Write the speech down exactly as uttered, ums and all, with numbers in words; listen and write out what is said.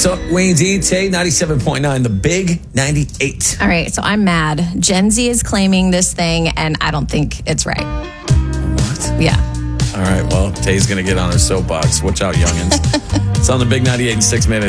What's up, Wayne D? Tay, ninety-seven point nine, the big ninety-eight. All right, so I'm mad. Gen Z is claiming this thing, and I don't think it's right. What? Yeah. All right, well, Tay's going to get on her soapbox. Watch out, youngins. It's on the big ninety-eight in six minutes.